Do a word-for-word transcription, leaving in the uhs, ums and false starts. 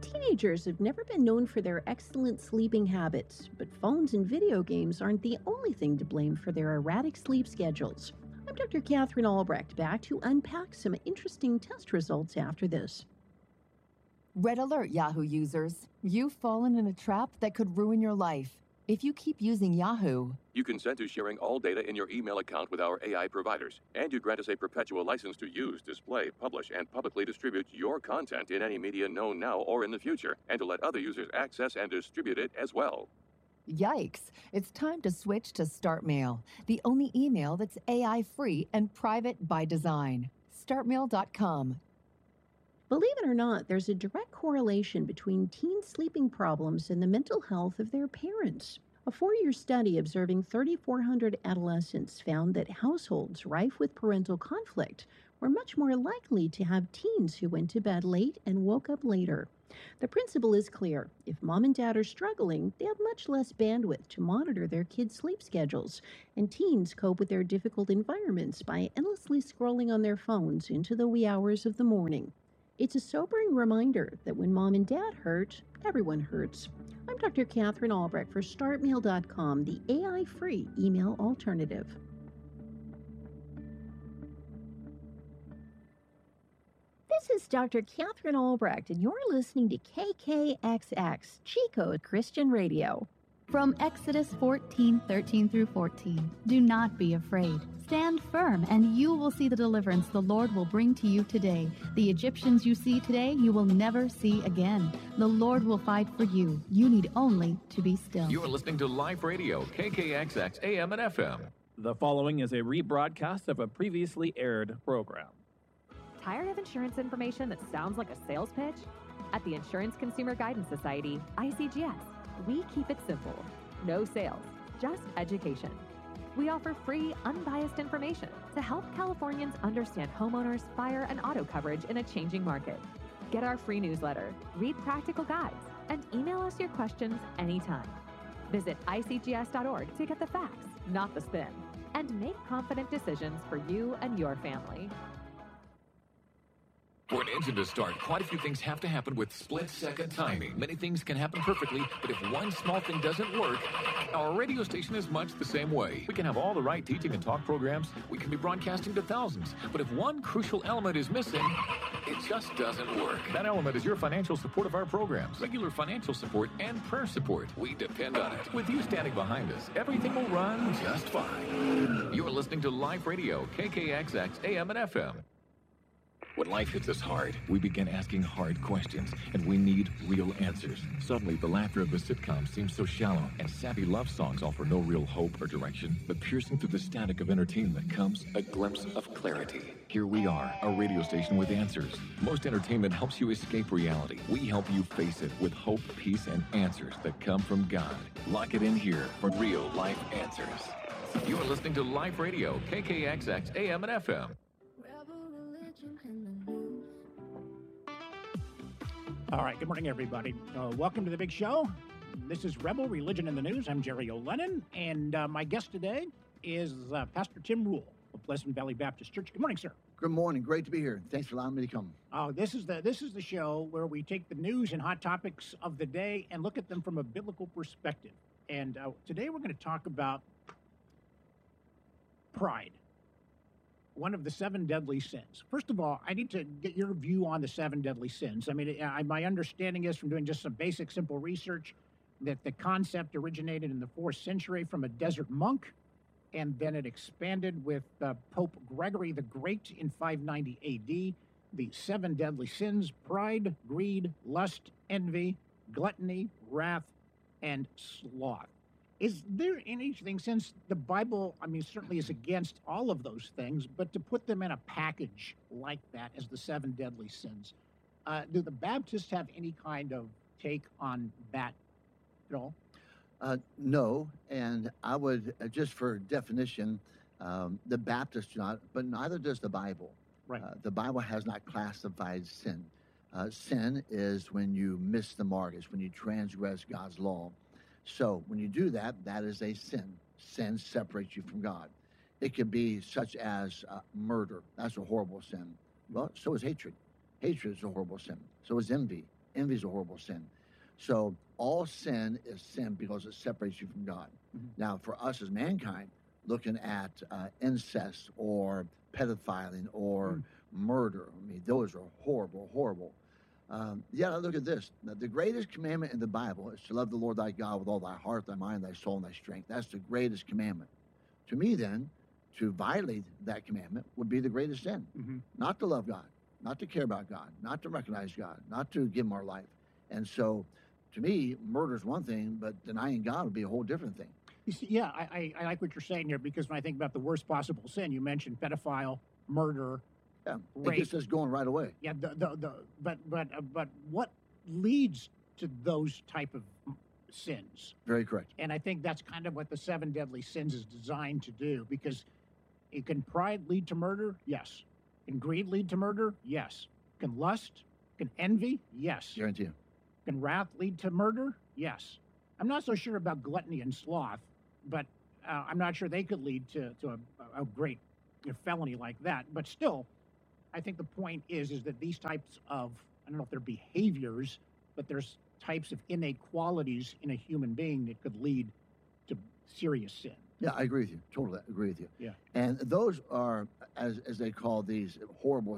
Teenagers have never been known for their excellent sleeping habits, but phones and video games aren't the only thing to blame for their erratic sleep schedules. I'm Doctor Catherine Albrecht, back to unpack some interesting test results after this. Red alert, Yahoo users. You've fallen in a trap that could ruin your life. If you keep using Yahoo, you consent to sharing all data in your email account with our A I providers, and you grant us a perpetual license to use, display, publish, and publicly distribute your content in any media known now or in the future, and to let other users access and distribute it as well. Yikes. It's time to switch to StartMail, the only email that's A I-free and private by design. start mail dot com. Believe it or not, there's a direct correlation between teen sleeping problems and the mental health of their parents. A four-year study observing three thousand four hundred adolescents found that households rife with parental conflict were much more likely to have teens who went to bed late and woke up later. The principle is clear. If mom and dad are struggling, they have much less bandwidth to monitor their kids' sleep schedules, and teens cope with their difficult environments by endlessly scrolling on their phones into the wee hours of the morning. It's a sobering reminder that when mom and dad hurt, everyone hurts. I'm Doctor Catherine Albrecht for start mail dot com, the A I-free email alternative. This is Doctor Catherine Albrecht, and you're listening to K K X X, Chico Christian Radio. From Exodus fourteen, thirteen through fourteen, do not be afraid. Stand firm, and you will see the deliverance the Lord will bring to you today. The Egyptians you see today, you will never see again. The Lord will fight for you. You need only to be still. You are listening to Live Radio, K K X X A M and F M. The following is a rebroadcast of a previously aired program. Tired of insurance information that sounds like a sales pitch? At the Insurance Consumer Guidance Society, I C G S, we keep it simple. No sales, just education. We offer free, unbiased information to help Californians understand homeowners, fire, and auto coverage in a changing market. Get our free newsletter, read practical guides, and email us your questions anytime. Visit I C G S dot org to get the facts, not the spin, and make confident decisions for you and your family. For an engine to start, quite a few things have to happen with split-second timing. Many things can happen perfectly, but if one small thing doesn't work, our radio station is much the same way. We can have all the right teaching and talk programs. We can be broadcasting to thousands. But if one crucial element is missing, it just doesn't work. That element is your financial support of our programs. Regular financial support and prayer support. We depend on it. With you standing behind us, everything will run just fine. You're listening to Live Radio, K K X X A M and F M. When life hits us hard, we begin asking hard questions, and we need real answers. Suddenly, the laughter of the sitcom seems so shallow, and sappy love songs offer no real hope or direction. But piercing through the static of entertainment comes a glimpse of clarity. Here we are, a radio station with answers. Most entertainment helps you escape reality. We help you face it with hope, peace, and answers that come from God. Lock it in here for real life answers. You are listening to Live Radio, K K X X A M and F M. All right, good morning, everybody. Uh, welcome to the big show. This is Rebel Religion in the News. I'm Jerry O'Lennon, and uh, my guest today is uh, Pastor Tim Rule of Pleasant Valley Baptist Church. Good morning, sir. Good morning. Great to be here. Thanks for allowing me to come. Oh, this is the this is the show where we take the news and hot topics of the day and look at them from a biblical perspective. And uh, today we're going to talk about pride. One of the seven deadly sins. First of all, I need to get your view on the seven deadly sins. I mean, I, my understanding is from doing just some basic, simple research that the concept originated in the fourth century from a desert monk, and then it expanded with uh, Pope Gregory the Great in five ninety A D. The seven deadly sins: pride, greed, lust, envy, gluttony, wrath, and sloth. Is there anything, since the Bible, I mean, certainly is against all of those things, but to put them in a package like that as the seven deadly sins, uh, do the Baptists have any kind of take on that at all? Uh, no, and I would, uh, just for definition, um, the Baptists do not, but neither does the Bible. Right. Uh, the Bible has not classified sin. Uh, sin is when you miss the mark, it's when you transgress God's law. So when you do that, that is a sin. Sin separates you from God. It could be such as uh, murder. That's a horrible sin. Well, so is hatred. Hatred is a horrible sin. So is envy. Envy is a horrible sin. So all sin is sin because it separates you from God. Mhm. Now, for us as mankind, looking at uh, incest or pedophiling or Mm. murder, I mean, those are horrible, horrible. Um, yeah, look at this. Now, the greatest commandment in the Bible is to love the Lord thy God with all thy heart, thy mind, thy soul, and thy strength. That's the greatest commandment. To me, then, to violate that commandment would be the greatest sin. Mhm. Not to love God, not to care about God, not to recognize God, not to give him our life. And so, to me, murder is one thing, but denying God would be a whole different thing. You see, yeah, I, I, I like what you're saying here, because when I think about the worst possible sin, you mentioned pedophile, murder, Yeah, it rape. gets us going right away. Yeah, the, the, the, but but uh, but what leads to those type of sins? Very correct. And I think that's kind of what the seven deadly sins is designed to do, because it can pride lead to murder? Yes. Can greed lead to murder? Yes. Can lust? Can envy? Yes. Guarantee you. Can wrath lead to murder? Yes. I'm not so sure about gluttony and sloth, but uh, I'm not sure they could lead to, to a, a great felony like that. But still, I think the point is is that these types of, I don't know if they're behaviors, but there's types of inequalities in a human being that could lead to serious sin. Yeah, I agree with you. Totally agree with you. Yeah. And those are, as, as they call these, horrible